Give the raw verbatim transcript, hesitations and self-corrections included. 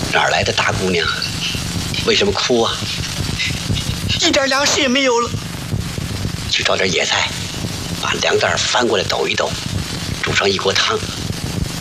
哪儿来的大姑娘？为什么哭啊？ 一点粮食也没有了。 去找点野菜，把粮袋翻过来抖一抖，煮上一锅汤，